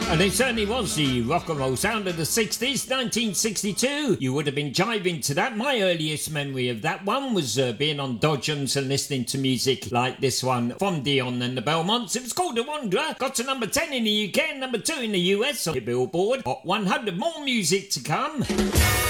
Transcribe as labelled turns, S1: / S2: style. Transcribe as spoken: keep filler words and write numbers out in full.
S1: And it certainly was the rock and roll sound of the sixties, nineteen sixty-two. You would have been jiving to that. My earliest memory of that one was uh, being on Dodgems and listening to music like this one from Dion and the Belmonts. It was called The Wanderer. Got to number ten in the U K and number two in the U S on the Billboard. Got one hundred more music to come.